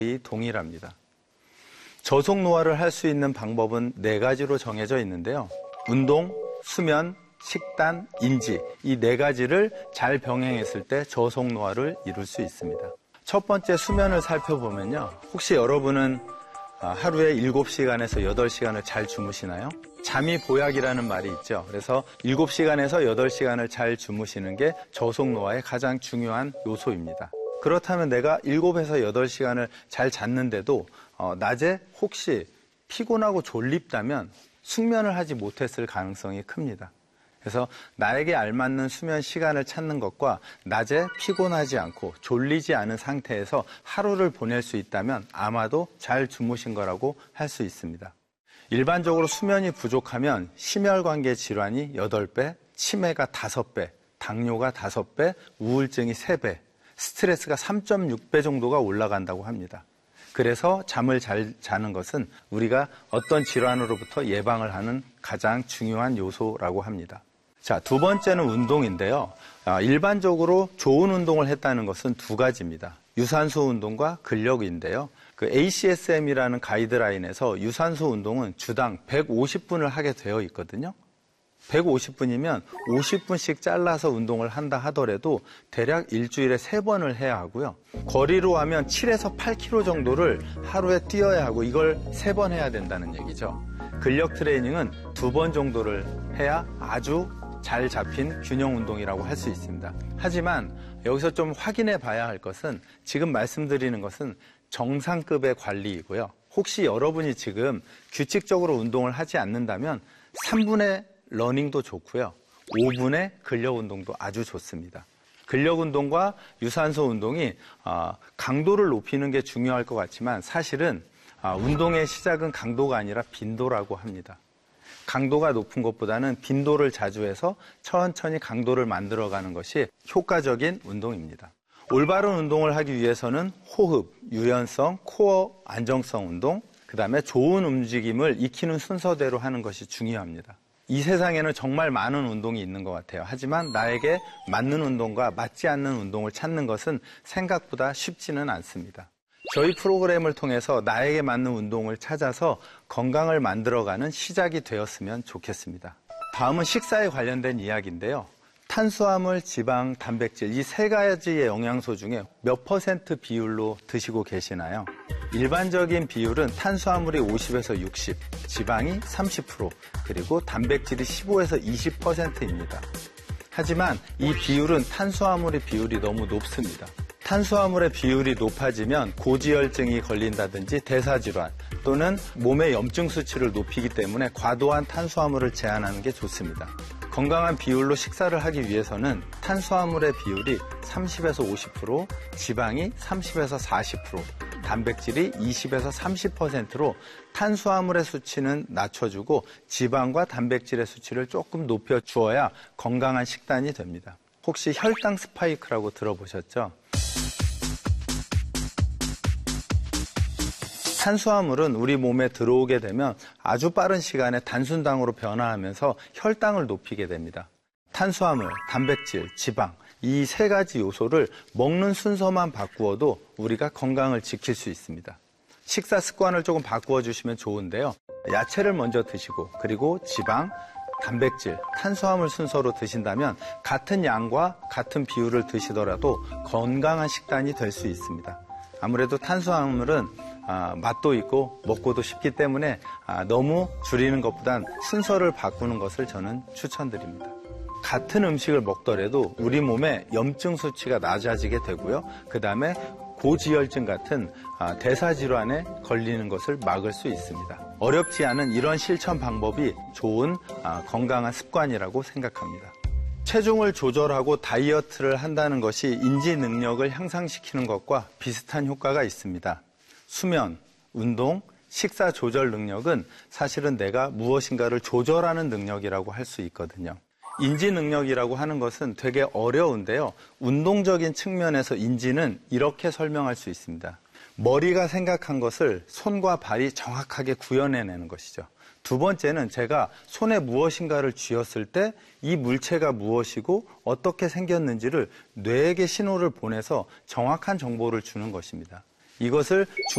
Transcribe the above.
동일합니다. 저속 노화를 할 수 있는 방법은 4가지로 정해져 있는데요. 운동, 수면, 식단, 인지 이 4가지를 잘 병행했을 때 저속 노화를 이룰 수 있습니다. 첫 번째 수면을 살펴보면요. 혹시 여러분은 하루에 7시간에서 8시간을 잘 주무시나요? 잠이 보약이라는 말이 있죠. 그래서 7시간에서 8시간을 잘 주무시는 게 저속 노화의 가장 중요한 요소입니다. 그렇다면 내가 7에서 8시간을 잘 잤는데도 낮에 혹시 피곤하고 졸립다면 숙면을 하지 못했을 가능성이 큽니다. 그래서 나에게 알맞는 수면 시간을 찾는 것과 낮에 피곤하지 않고 졸리지 않은 상태에서 하루를 보낼 수 있다면 아마도 잘 주무신 거라고 할 수 있습니다. 일반적으로 수면이 부족하면 심혈관계 질환이 8배, 치매가 5배, 당뇨가 5배, 우울증이 3배, 스트레스가 3.6배 정도가 올라간다고 합니다. 그래서 잠을 잘 자는 것은 우리가 어떤 질환으로부터 예방을 하는 가장 중요한 요소라고 합니다. 자, 두 번째는 운동인데요. 일반적으로 좋은 운동을 했다는 것은 2가지입니다. 유산소 운동과 근력인데요. 그 ACSM이라는 가이드라인에서 유산소 운동은 주당 150분을 하게 되어 있거든요. 150분이면 50분씩 잘라서 운동을 한다 하더라도 대략 일주일에 3번을 해야 하고요. 거리로 하면 7에서 8km 정도를 하루에 뛰어야 하고 이걸 3번 해야 된다는 얘기죠. 근력 트레이닝은 2번 정도를 해야 아주 잘 잡힌 균형 운동이라고 할 수 있습니다. 하지만 여기서 좀 확인해 봐야 할 것은 지금 말씀드리는 것은 정상급의 관리이고요. 혹시 여러분이 지금 규칙적으로 운동을 하지 않는다면 3분의 러닝도 좋고요. 5분의 근력 운동도 아주 좋습니다. 근력 운동과 유산소 운동이 강도를 높이는 게 중요할 것 같지만 사실은 운동의 시작은 강도가 아니라 빈도라고 합니다. 강도가 높은 것보다는 빈도를 자주 해서 천천히 강도를 만들어가는 것이 효과적인 운동입니다. 올바른 운동을 하기 위해서는 호흡, 유연성, 코어 안정성 운동, 그다음에 좋은 움직임을 익히는 순서대로 하는 것이 중요합니다. 이 세상에는 정말 많은 운동이 있는 것 같아요. 하지만 나에게 맞는 운동과 맞지 않는 운동을 찾는 것은 생각보다 쉽지는 않습니다. 저희 프로그램을 통해서 나에게 맞는 운동을 찾아서 건강을 만들어가는 시작이 되었으면 좋겠습니다. 다음은 식사에 관련된 이야기인데요. 탄수화물, 지방, 단백질 이 3가지의 영양소 중에 몇 % 비율로 드시고 계시나요? 일반적인 비율은 탄수화물이 50에서 60, 지방이 30%, 그리고 단백질이 15에서 20%입니다. 하지만 이 비율은 탄수화물의 비율이 너무 높습니다. 탄수화물의 비율이 높아지면 고지혈증이 걸린다든지 대사질환 또는 몸의 염증 수치를 높이기 때문에 과도한 탄수화물을 제한하는 게 좋습니다. 건강한 비율로 식사를 하기 위해서는 탄수화물의 비율이 30에서 50%, 지방이 30에서 40%, 단백질이 20에서 30%로 탄수화물의 수치는 낮춰주고 지방과 단백질의 수치를 조금 높여주어야 건강한 식단이 됩니다. 혹시 혈당 스파이크라고 들어보셨죠? 탄수화물은 우리 몸에 들어오게 되면 아주 빠른 시간에 단순당으로 변화하면서 혈당을 높이게 됩니다. 탄수화물, 단백질, 지방 이 3가지 요소를 먹는 순서만 바꾸어도 우리가 건강을 지킬 수 있습니다. 식사 습관을 조금 바꾸어 주시면 좋은데요. 야채를 먼저 드시고 그리고 지방, 단백질, 탄수화물 순서로 드신다면 같은 양과 같은 비율을 드시더라도 건강한 식단이 될 수 있습니다. 아무래도 탄수화물은 맛도 있고 먹고도 쉽기 때문에 너무 줄이는 것보단 순서를 바꾸는 것을 저는 추천드립니다. 같은 음식을 먹더라도 우리 몸에 염증 수치가 낮아지게 되고요. 그 다음에 고지혈증 같은 대사질환에 걸리는 것을 막을 수 있습니다. 어렵지 않은 이런 실천 방법이 좋은 건강한 습관이라고 생각합니다. 체중을 조절하고 다이어트를 한다는 것이 인지 능력을 향상시키는 것과 비슷한 효과가 있습니다. 수면, 운동, 식사 조절 능력은 사실은 내가 무엇인가를 조절하는 능력이라고 할 수 있거든요. 인지 능력이라고 하는 것은 되게 어려운데요. 운동적인 측면에서 인지는 이렇게 설명할 수 있습니다. 머리가 생각한 것을 손과 발이 정확하게 구현해내는 것이죠. 두 번째는 제가 손에 무엇인가를 쥐었을 때 이 물체가 무엇이고 어떻게 생겼는지를 뇌에게 신호를 보내서 정확한 정보를 주는 것입니다. 이것을